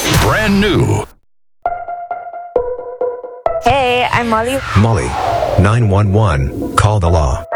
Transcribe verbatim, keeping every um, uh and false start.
Brand new. Hey, I'm Molly. Molly. nine one one. Call the law.